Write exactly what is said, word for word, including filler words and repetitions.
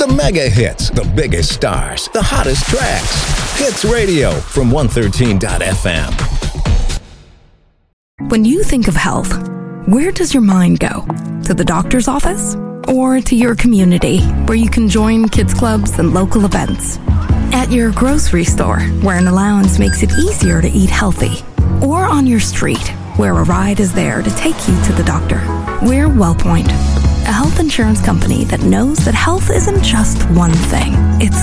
The mega hits, the biggest stars, the hottest tracks. Hits Radio from one thirteen dot f m. When you think of health, where does your mind go? To the doctor's office? Or to your community, where you can join kids clubs and local events? At your grocery store, where an allowance makes it easier to eat healthy? Or on your street, where a ride is there to take you to the doctor? We're WellPoint, a health insurance company that knows that health isn't just one thing. It's